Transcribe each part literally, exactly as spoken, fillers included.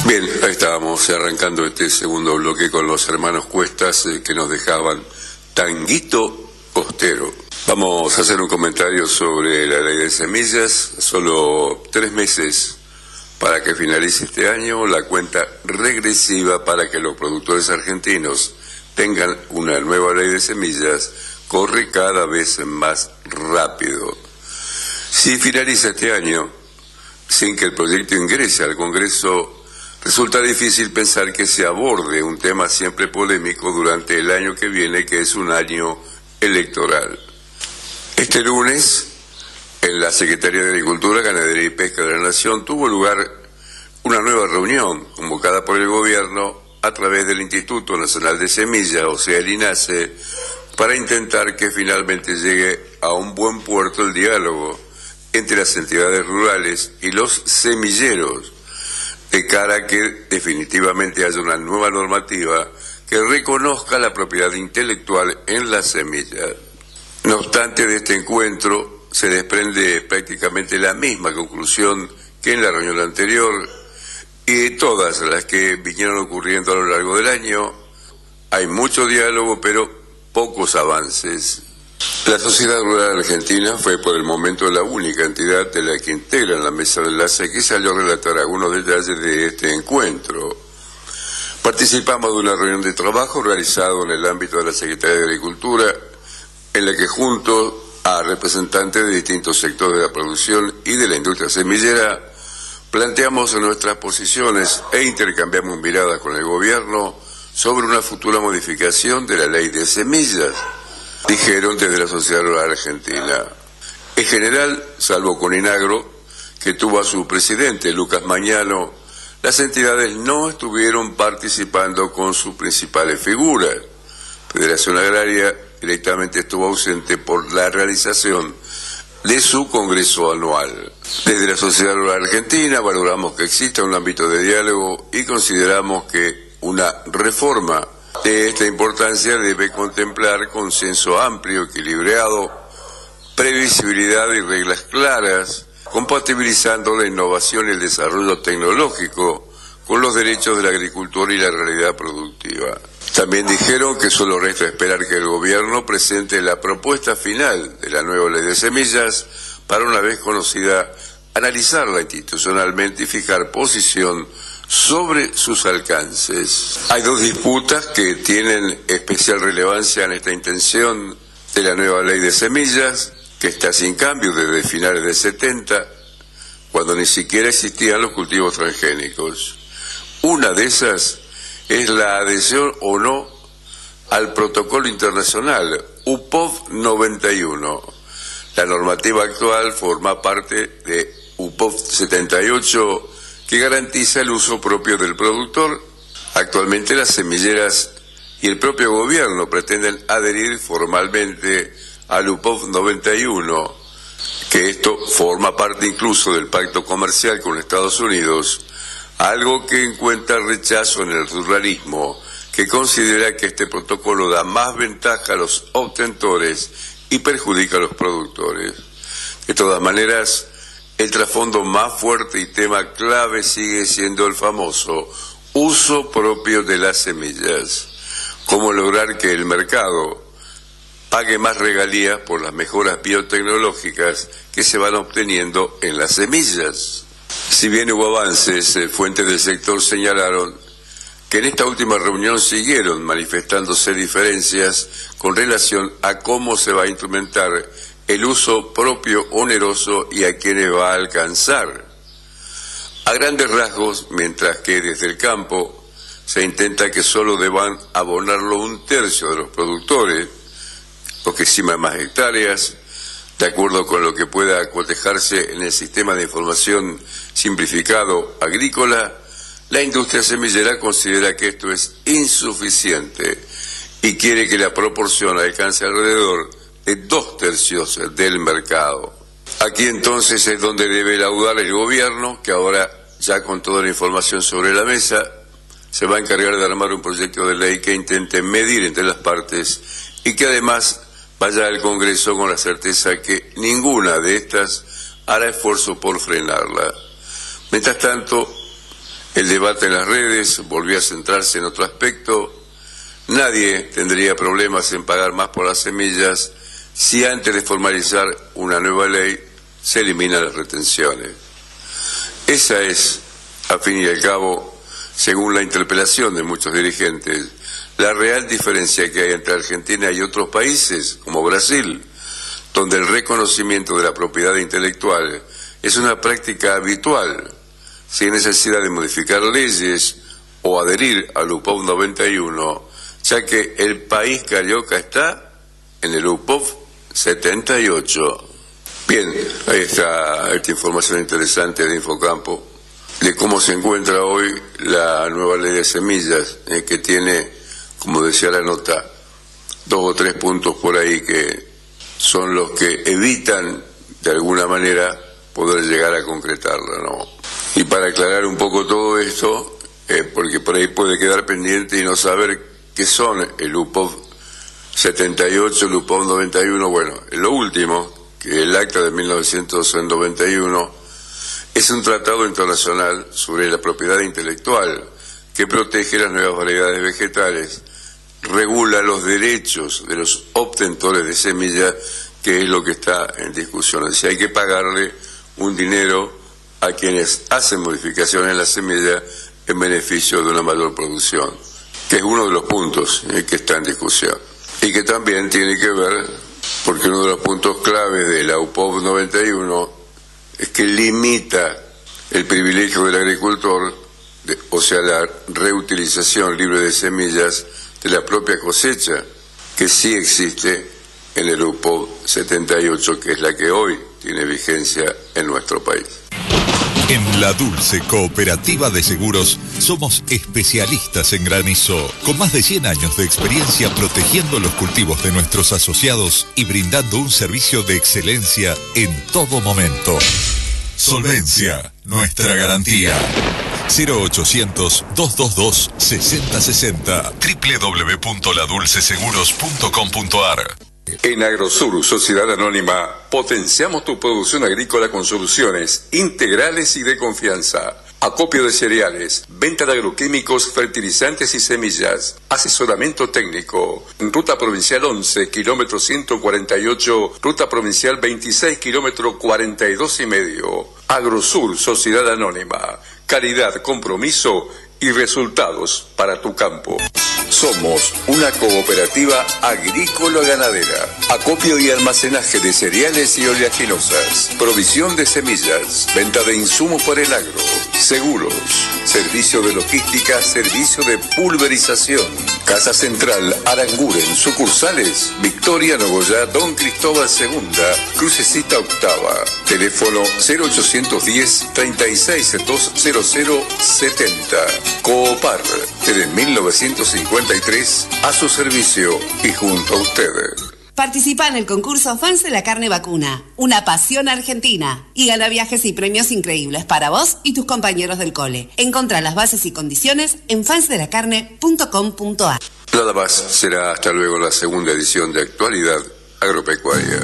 Bien, ahí estábamos arrancando este segundo bloque con los hermanos Cuestas eh, que nos dejaban Tanguito Costero. Vamos a hacer un comentario sobre la ley de semillas. Solo tres meses para que finalice este año. La cuenta regresiva para que los productores argentinos tengan una nueva ley de semillas corre cada vez más rápido. Si finaliza este año sin que el proyecto ingrese al Congreso, resulta difícil pensar que se aborde un tema siempre polémico durante el año que viene, que es un año electoral. Este lunes, en la Secretaría de Agricultura, Ganadería y Pesca de la Nación, tuvo lugar una nueva reunión convocada por el gobierno a través del Instituto Nacional de Semillas, o sea, el INASE, para intentar que finalmente llegue a un buen puerto el diálogo entre las entidades rurales y los semilleros, de cara a que definitivamente haya una nueva normativa que reconozca la propiedad intelectual en las semillas. No obstante, de este encuentro se desprende prácticamente la misma conclusión que en la reunión anterior y de todas las que vinieron ocurriendo a lo largo del año. Hay mucho diálogo, pero pocos avances. La sociedad rural argentina fue por el momento la única entidad de la que integran la mesa de enlace que salió a relatar algunos detalles de este encuentro. Participamos de una reunión de trabajo realizada en el ámbito de la Secretaría de Agricultura, en la que junto a representantes de distintos sectores de la producción y de la industria semillera, planteamos nuestras posiciones e intercambiamos miradas con el gobierno sobre una futura modificación de la ley de semillas, dijeron desde la sociedad rural argentina. En general, salvo Coninagro, que tuvo a su presidente, Lucas Mañano, las entidades no estuvieron participando con sus principales figuras. Federación Agraria directamente estuvo ausente por la realización de su congreso anual. Desde la sociedad rural argentina valoramos que exista un ámbito de diálogo y consideramos que una reforma de esta importancia debe contemplar consenso amplio, equilibrado, previsibilidad y reglas claras, compatibilizando la innovación y el desarrollo tecnológico con los derechos del agricultor y la realidad productiva. También dijeron que solo resta esperar que el gobierno presente la propuesta final de la nueva ley de semillas para, una vez conocida, analizarla institucionalmente y fijar posición sobre sus alcances. Hay dos disputas que tienen especial relevancia en esta intención de la nueva ley de semillas, que está sin cambio desde finales de setenta, cuando ni siquiera existían los cultivos transgénicos. Una de esas es la adhesión o no al protocolo internacional U P O V noventa y uno. La normativa actual forma parte de U P O V setenta y ocho, que garantiza el uso propio del productor. Actualmente las semilleras y el propio gobierno pretenden adherir formalmente al U P O V noventa y uno, que esto forma parte incluso del pacto comercial con Estados Unidos, algo que encuentra rechazo en el ruralismo, que considera que este protocolo da más ventaja a los obtentores y perjudica a los productores. De todas maneras, el trasfondo más fuerte y tema clave sigue siendo el famoso uso propio de las semillas. Cómo lograr que el mercado pague más regalías por las mejoras biotecnológicas que se van obteniendo en las semillas. Si bien hubo avances, eh, fuentes del sector señalaron que en esta última reunión siguieron manifestándose diferencias con relación a cómo se va a instrumentar el uso propio oneroso y a quiénes va a alcanzar. A grandes rasgos, mientras que desde el campo se intenta que solo deban abonarlo un tercio de los productores, los que estiman más hectáreas, de acuerdo con lo que pueda cotejarse en el sistema de información simplificado agrícola, la industria semillera considera que esto es insuficiente y quiere que la proporción alcance alrededor de dos tercios del mercado. Aquí entonces es donde debe laudar el gobierno, que ahora, ya con toda la información sobre la mesa, se va a encargar de armar un proyecto de ley que intente medir entre las partes y que además vaya al Congreso con la certeza que ninguna de estas hará esfuerzo por frenarla. Mientras tanto, El debate en las redes volvió a centrarse en otro aspecto. Nadie tendría problemas en pagar más por las semillas si antes de formalizar una nueva ley se eliminan las retenciones. Esa es, a fin y al cabo, según la interpelación de muchos dirigentes, la real diferencia que hay entre Argentina y otros países, como Brasil, donde el reconocimiento de la propiedad intelectual es una práctica habitual, sin necesidad de modificar leyes o adherir al U P O V noventa y uno, ya que el país carioca está en el U P O V setenta y ocho. Bien, ahí está esta información interesante de Infocampo, de cómo se encuentra hoy la nueva ley de semillas, eh, que tiene, como decía la nota, dos o tres puntos por ahí que son los que evitan, de alguna manera, poder llegar a concretarla, ¿no? Y para aclarar un poco todo esto, eh, porque por ahí puede quedar pendiente y no saber qué son el U P O V setenta y ocho, el U P O V noventa y uno, bueno, lo último, que el acta de mil novecientos noventa y uno, es un tratado internacional sobre la propiedad intelectual que protege las nuevas variedades vegetales, regula los derechos de los obtentores de semillas, que es lo que está en discusión. Si hay que pagarle un dinero a quienes hacen modificaciones en la semilla en beneficio de una mayor producción, que es uno de los puntos eh, que está en discusión. Y que también tiene que ver, porque uno de los puntos clave de la U P O V noventa y uno es que limita el privilegio del agricultor, de, o sea, la reutilización libre de semillas de la propia cosecha, que sí existe en el U P O V setenta y ocho, que es la que hoy tiene vigencia en nuestro país. En La Dulce Cooperativa de Seguros somos especialistas en granizo, con más de cien años de experiencia protegiendo los cultivos de nuestros asociados y brindando un servicio de excelencia en todo momento. Solvencia, nuestra garantía. cero ochocientos, doscientos veintidós, sesenta sesenta, doble u doble u doble u punto la dulce seguros punto com punto a r. En Agrosur, Sociedad Anónima, potenciamos tu producción agrícola con soluciones integrales y de confianza. Acopio de cereales, venta de agroquímicos, fertilizantes y semillas, asesoramiento técnico. Ruta Provincial once, kilómetro ciento cuarenta y ocho, Ruta Provincial veintiséis, kilómetro cuarenta y dos y medio. Agrosur, Sociedad Anónima. Calidad, compromiso y resultados para tu campo. Somos una cooperativa agrícola-ganadera. Acopio y almacenaje de cereales y oleaginosas. Provisión de semillas. Venta de insumos para el agro. Seguros. Servicio de logística. Servicio de pulverización. Casa Central Aranguren. Sucursales Victoria, Nogoyá, Don Cristóbal segunda, Crucecita octava. Teléfono cero ochocientos diez, treinta y seis, doscientos setenta. Coopar. Desde mil novecientos cincuenta y tres, a su servicio y junto a ustedes. Participa en el concurso Fans de la Carne Vacuna, una pasión argentina, y gana viajes y premios increíbles para vos y tus compañeros del cole. Encontrá las bases y condiciones en fans de la carne punto com punto a r. Nada más, será hasta luego la segunda edición de Actualidad Agropecuaria.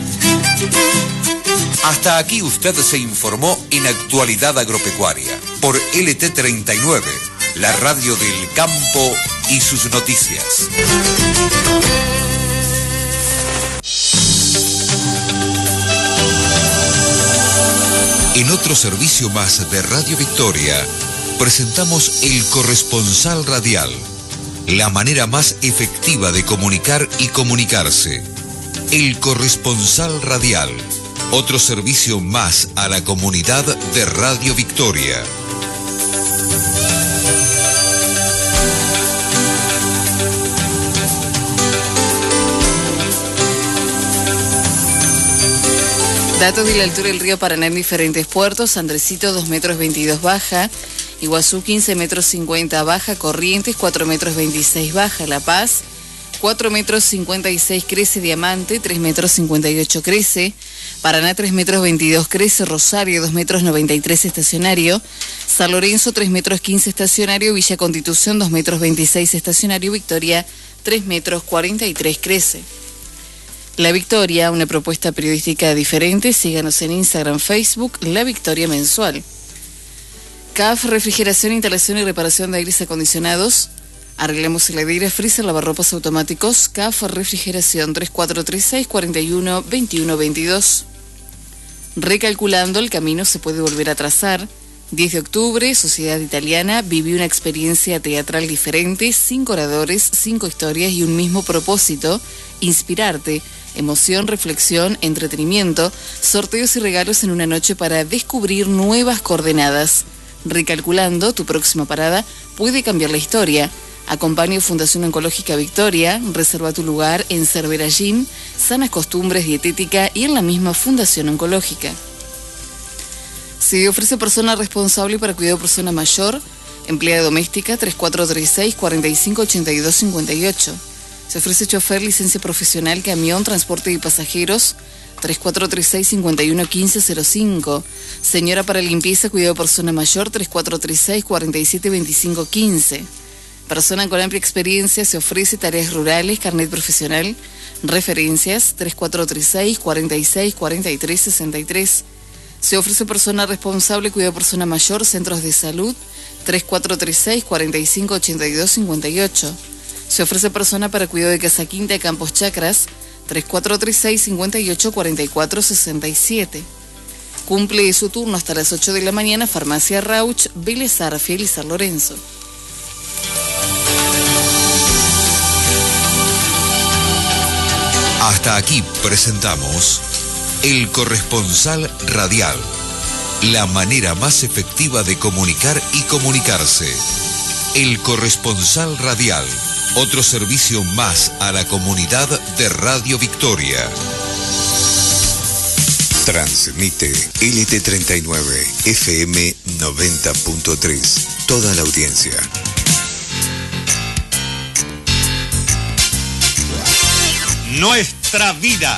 Hasta aquí usted se informó en Actualidad Agropecuaria por L T treinta y nueve, la radio del campo y sus noticias. En otro servicio más de Radio Victoria, presentamos El Corresponsal Radial, la manera más efectiva de comunicar y comunicarse. El Corresponsal Radial, otro servicio más a la comunidad de Radio Victoria. Datos de la altura del río Paraná en diferentes puertos: Andresito dos metros veintidós baja, Iguazú quince metros cincuenta baja, Corrientes cuatro metros veintiséis baja, La Paz cuatro metros cincuenta y seis crece, Diamante tres metros cincuenta y ocho crece, Paraná tres metros veintidós crece, Rosario dos metros noventa y tres estacionario, San Lorenzo tres metros quince estacionario, Villa Constitución dos metros veintiséis estacionario, Victoria tres metros cuarenta y tres crece. La Victoria, una propuesta periodística diferente. Síganos en Instagram, Facebook, La Victoria Mensual. C A F, refrigeración, instalación y reparación de aires acondicionados. Arreglemos heladeras, freezer, lavarropas automáticos. C A F, refrigeración, tres cuatro tres seis, cuatro uno, veintiuno veintidós. Recalculando, el camino se puede volver a trazar. diez de octubre, Sociedad Italiana, vivió una experiencia teatral diferente, cinco oradores, cinco historias y un mismo propósito: inspirarte, emoción, reflexión, entretenimiento, sorteos y regalos en una noche para descubrir nuevas coordenadas. Recalculando, tu próxima parada puede cambiar la historia. Acompaña Fundación Oncológica Victoria, reserva tu lugar en Cerverallín, Sanas Costumbres Dietética y en la misma Fundación Oncológica. Se ofrece persona responsable para cuidado de persona mayor, empleada doméstica, tres cuatro tres seis, cuatro cinco, ocho dos cinco ocho. Se ofrece chofer, licencia profesional, camión, transporte de pasajeros, tres cuatro tres seis, cinco uno uno cinco cero cinco. Señora para limpieza, cuidado de persona mayor, tres cuatro tres seis, cuatro siete dos cinco uno cinco. Persona con amplia experiencia, se ofrece tareas rurales, carnet profesional, referencias, tres cuatro tres seis, cuatro seis, cuatro tres, seis tres. Se ofrece persona responsable, cuidado de persona mayor, centros de salud, tres cuatro tres seis, cuatro cinco, ocho dos cinco ocho. Se ofrece persona para cuidado de Casa Quinta, Campos Chacras, tres cuatro tres seis, cinco ocho, cuatro cuatro seis siete. Cumple su turno hasta las ocho de la mañana, Farmacia Rauch, Vélez Arfiel y San Lorenzo. Hasta aquí presentamos El Corresponsal Radial, la manera más efectiva de comunicar y comunicarse. El Corresponsal Radial, otro servicio más a la comunidad de Radio Victoria. Transmite L T treinta y nueve, F M noventa punto tres, toda la audiencia. Nuestra vida,